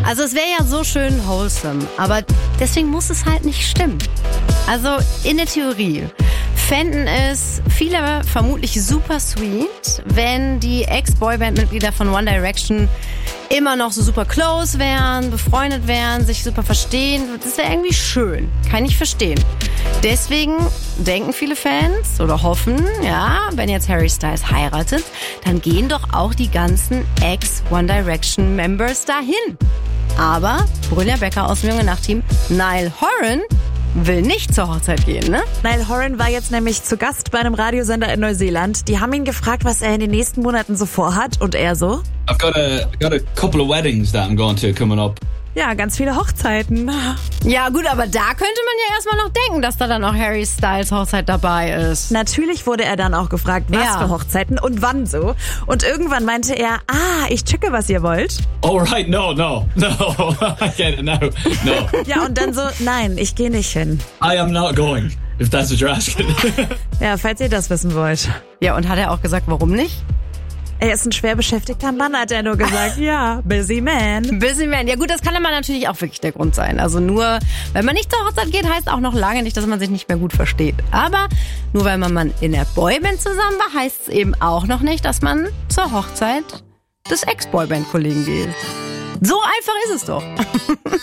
Also es wäre ja so schön wholesome, aber deswegen muss es halt nicht stimmen. Also in der Theorie fänden es viele vermutlich super sweet, wenn die Ex-Boyband-Mitglieder von One Direction immer noch so super close wären, befreundet wären, sich super verstehen. Das wäre irgendwie schön. Kann ich verstehen. Deswegen denken viele Fans oder hoffen, ja, wenn jetzt Harry Styles heiratet, dann gehen doch auch die ganzen Ex-One Direction-Members dahin. Aber Brynja Becker aus dem Junge Nacht-Team, Niall Horan, will nicht zur Hochzeit gehen, ne? Niall Horan war jetzt nämlich zu Gast bei einem Radiosender in Neuseeland. Die haben ihn gefragt, was er in den nächsten Monaten so vorhat. Und er so: I've got a couple of weddings that I'm going to coming up. Ja, ganz viele Hochzeiten. Ja gut, aber da könnte man ja erstmal noch denken, dass da dann auch Harry Styles Hochzeit dabei ist. Natürlich wurde er dann auch gefragt, was für Hochzeiten und wann so. Und irgendwann meinte er, ich checke, was ihr wollt. Oh right, no. I get it, no. Ja, und dann so, nein, ich gehe nicht hin. I am not going, if that's what you're asking. Ja, falls ihr das wissen wollt. Ja, und hat er auch gesagt, warum nicht? Er ist ein schwer beschäftigter Mann, hat er nur gesagt. Ja, busy man. Busy man. Ja gut, das kann aber natürlich auch wirklich der Grund sein. Also nur, wenn man nicht zur Hochzeit geht, heißt auch noch lange nicht, dass man sich nicht mehr gut versteht. Aber nur weil man in der Boyband zusammen war, heißt es eben auch noch nicht, dass man zur Hochzeit des Ex-Boyband-Kollegen geht. So einfach ist es doch.